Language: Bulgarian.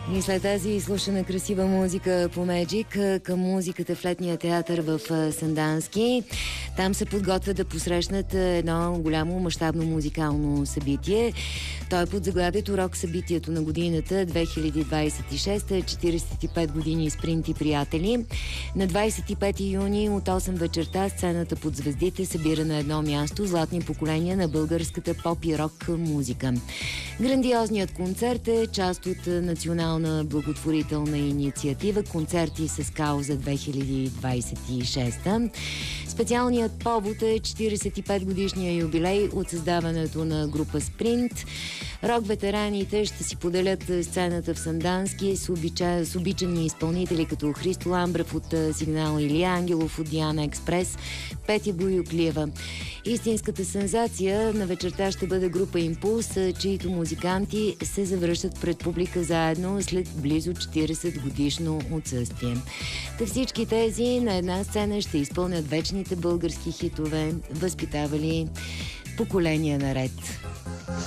И след тази изслушана красива музика по Magic към музиката в летния театър в Сандански. Там се подготвят да посрещнат едно голямо мащабно музикално събитие. То е под заглавието Рок събитието на годината 2026, 45 години спринт и приятели. На 25 юни от 8 вечерта сцената под звездите събира на едно място златни поколения на българската поп и рок музика. Грандиозният концерт е част от национална благотворителна инициатива Концерти с кауза 2026. Специалният повод е 45 годишния юбилей от създаването на група Спринт. Рок-ветераните ще си поделят сцената в Сандански с обичани изпълнители като Христо Ламбрев от Сигнал, Илия Ангелов от Диана Експрес, Петя Боюклиева. Истинската сензация на вечерта ще бъде група Импулс, чието музиканти се завръщат пред публика заедно след близо 40 годишно отсъствие. Та всички тези на една сцена ще изпълнят вечните български хитове, възпитавали поколения наред.